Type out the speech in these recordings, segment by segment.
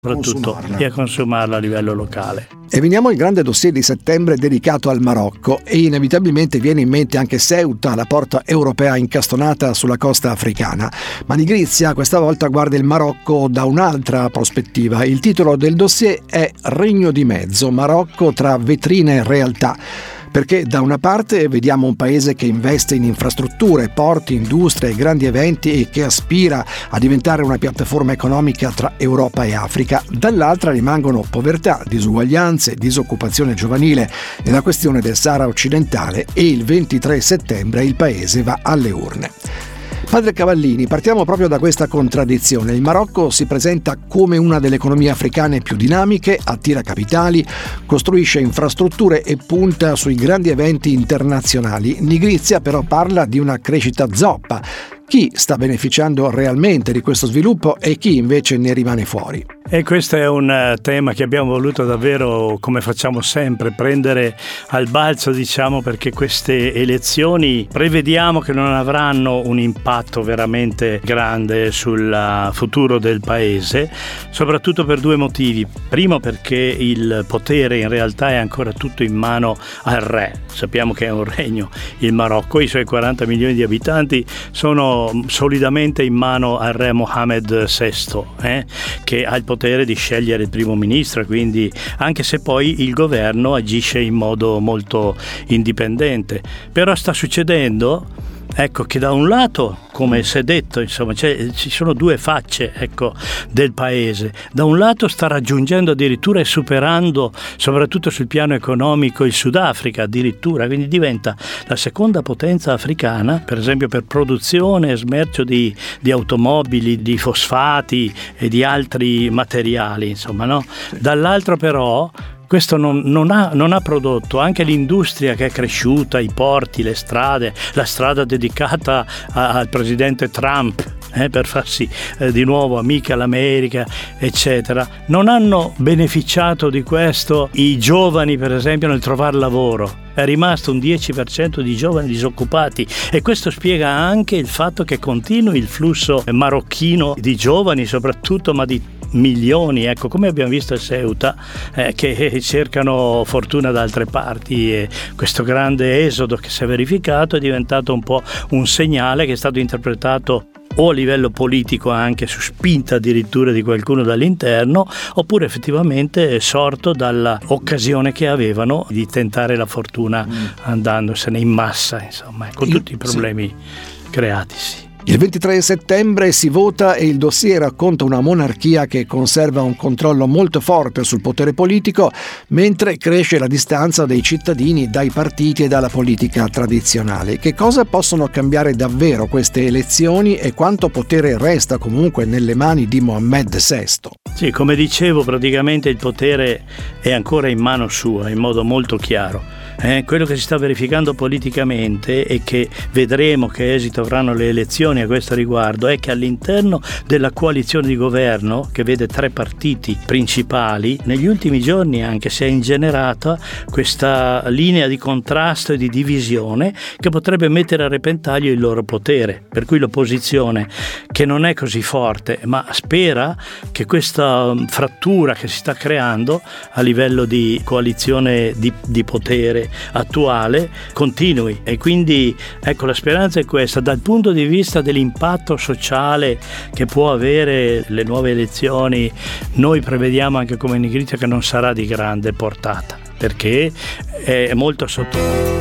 soprattutto e a consumarla a livello locale. E veniamo al grande dossier di settembre dedicato al Marocco, e inevitabilmente viene in mente anche Ceuta, la porta europea incastonata sulla costa africana. Ma Nigrizia questa volta guarda il Marocco da un'altra prospettiva. Il titolo del dossier è Regno di mezzo, Marocco tra vetrine e realtà. Perché da una parte vediamo un paese che investe in infrastrutture, porti, industrie e grandi eventi e che aspira a diventare una piattaforma economica tra Europa e Africa, dall'altra rimangono povertà, disuguaglianze, disoccupazione giovanile e la questione del Sahara occidentale, e il 23 settembre il paese va alle urne. Padre Cavallini, partiamo proprio da questa contraddizione. Il Marocco si presenta come una delle economie africane più dinamiche, attira capitali, costruisce infrastrutture e punta sui grandi eventi internazionali. Nigrizia però parla di una crescita zoppa. Chi sta beneficiando realmente di questo sviluppo e chi invece ne rimane fuori? E questo è un tema che abbiamo voluto davvero, come facciamo sempre, prendere al balzo, perché queste elezioni prevediamo che non avranno un impatto veramente grande sul futuro del paese, soprattutto per due motivi. Primo, perché il potere in realtà è ancora tutto in mano al re. Sappiamo che è un regno il Marocco, i suoi 40 milioni di abitanti sono solidamente in mano al re Mohammed VI, che ha il potere di scegliere il primo ministro, quindi anche se poi il governo agisce in modo molto indipendente. Però sta succedendo che da un lato, come si è detto, ci sono due facce del paese. Da un lato sta raggiungendo addirittura e superando, soprattutto sul piano economico, il Sudafrica addirittura, quindi diventa la seconda potenza africana, per esempio per produzione e smercio di automobili, di fosfati e di altri materiali, no? Dall'altro però questo non ha prodotto anche l'industria che è cresciuta, i porti, le strade, la strada dedicata al presidente Trump, per farsi di nuovo amica all'America, eccetera. Non hanno beneficiato di questo i giovani, per esempio, nel trovare lavoro. È rimasto un 10% di giovani disoccupati, e questo spiega anche il fatto che continui il flusso marocchino di giovani soprattutto, ma di milioni, come abbiamo visto a Ceuta, che cercano fortuna da altre parti, e questo grande esodo che si è verificato è diventato un po' un segnale che è stato interpretato o a livello politico, anche su spinta addirittura di qualcuno dall'interno, oppure effettivamente è sorto dall'occasione che avevano di tentare la fortuna andandosene in massa, con tutti i problemi creatisi. Il 23 settembre si vota e il dossier racconta una monarchia che conserva un controllo molto forte sul potere politico, mentre cresce la distanza dei cittadini dai partiti e dalla politica tradizionale. Che cosa possono cambiare davvero queste elezioni e quanto potere resta comunque nelle mani di Mohammed VI? Sì, come dicevo, praticamente il potere è ancora in mano sua, in modo molto chiaro. Quello che si sta verificando politicamente, e che vedremo che esito avranno le elezioni a questo riguardo, è che all'interno della coalizione di governo, che vede 3 partiti principali, negli ultimi giorni anche si è ingenerata questa linea di contrasto e di divisione che potrebbe mettere a repentaglio il loro potere, per cui l'opposizione, che non è così forte, ma spera che questa frattura che si sta creando a livello di coalizione di potere attuale continui, e quindi la speranza è questa. Dal punto di vista dell'impatto sociale che può avere le nuove elezioni, noi prevediamo anche come Nigrizia che non sarà di grande portata, perché è molto sotto.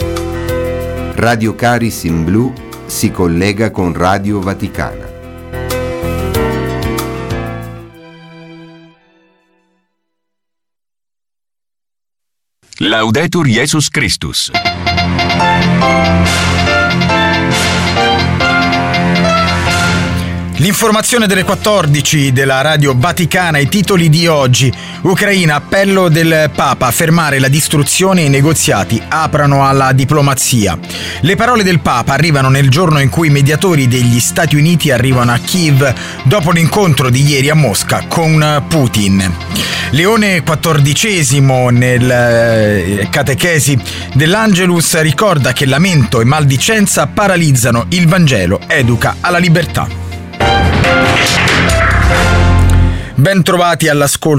Radio Caris in Blu si collega con Radio Vaticana. Laudetur Jesus Christus. L'informazione delle 14 della Radio Vaticana, i titoli di oggi. Ucraina, appello del Papa a fermare la distruzione e i negoziati aprano alla diplomazia. Le parole del Papa arrivano nel giorno in cui i mediatori degli Stati Uniti arrivano a Kiev dopo l'incontro di ieri a Mosca con Putin. Leone XIV, nel catechesi dell'Angelus, ricorda che lamento e maldicenza paralizzano il Vangelo, educa alla libertà. Ben trovati all'ascolto